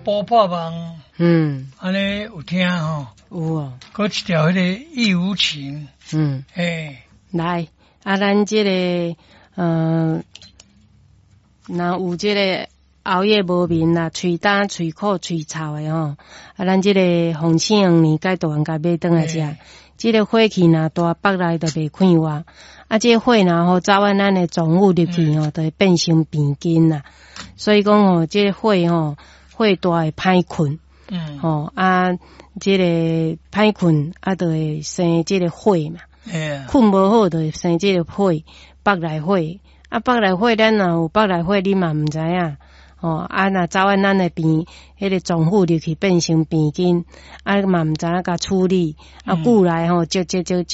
补破网，安尼有听吼？ 有哦。 搁一条迄个义无情， 来啊，咱这个若有这个熬夜无眠啦，喙干、喙苦、喙臭的吼，啊，咱这个红星黄年该大汉该买转来食。这个火气若大，腹内就袂快活。啊，这个火若吼早晚咱的脏腑入去吼，就会变成病根啦。所以讲吼，这个火吼，火大会歹困。吼啊，这个歹困啊，就会生这个火嘛。困无好就会生这个火，腹内火。啊，腹内火咱若有腹内火，你嘛毋知影。啊，若早晚咱的病，迄个脏腑入去变成病根，啊嘛毋知影甲处理，啊久来吼，